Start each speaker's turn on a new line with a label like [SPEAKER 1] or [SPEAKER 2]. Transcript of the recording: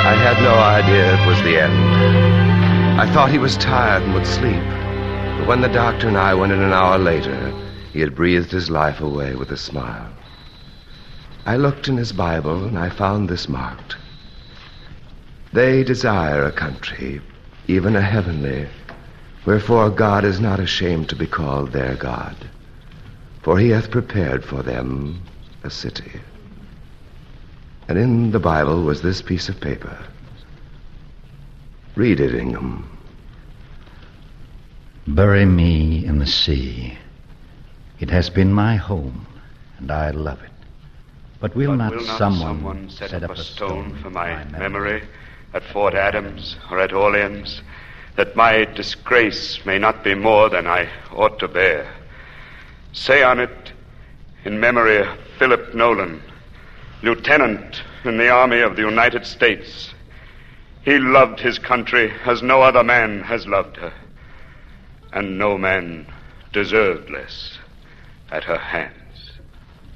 [SPEAKER 1] I had no idea it was the end. I thought he was tired and would sleep. But when the doctor and I went in an hour later, he had breathed his life away with a smile. I looked in his Bible and I found this marked. They desire a country, even a heavenly, wherefore God is not ashamed to be called their God, for he hath prepared for them a city. And in the Bible was this piece of paper. Read it, Ingham.
[SPEAKER 2] Bury me in the sea. It has been my home, and I love it. But will not someone set up a stone for my memory at Fort Adams or at Orleans, that my disgrace may not be more than I ought to bear? Say on it, in memory of Philip Nolan, lieutenant in the Army of the United States. He loved his country as no other man has loved her, and no man deserved less at her hand.